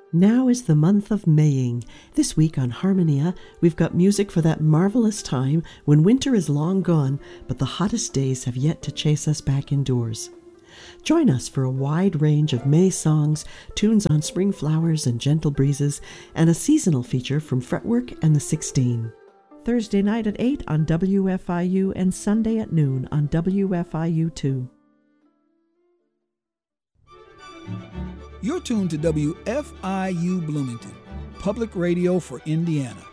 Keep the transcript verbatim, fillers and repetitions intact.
Now is the month of Maying. This week on Harmonia, we've got music for that marvelous time when winter is long gone, but the hottest days have yet to chase us back indoors. Join us for a wide range of May songs, tunes on spring flowers and gentle breezes, and a seasonal feature from Fretwork and the Sixteen. Thursday night at eight on W F I U and Sunday at noon on W F I U two. You're tuned to W F I U Bloomington, public radio for Indiana.